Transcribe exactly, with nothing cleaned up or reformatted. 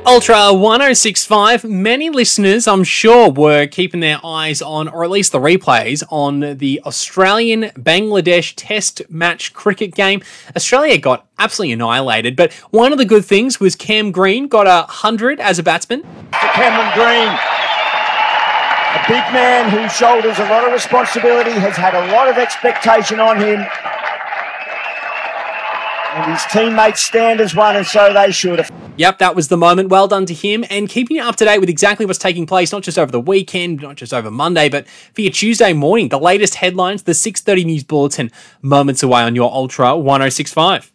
Ultra ten sixty-five, many listeners I'm sure were keeping their eyes on, or at least the replays, on the Australian-Bangladesh Test match cricket game. Australia got absolutely annihilated, but one of the good things was Cam Green got a hundred as a batsman. For Cameron Green, a big man who shoulders a lot of responsibility, has had a lot of expectation on him. And his teammates stand as one, and so they should have. Yep, that was the moment. Well done to him, and keeping you up to date with exactly what's taking place, not just over the weekend, not just over Monday, but for your Tuesday morning. The latest headlines, the six thirty News Bulletin, moments away on your Ultra ten sixty-five.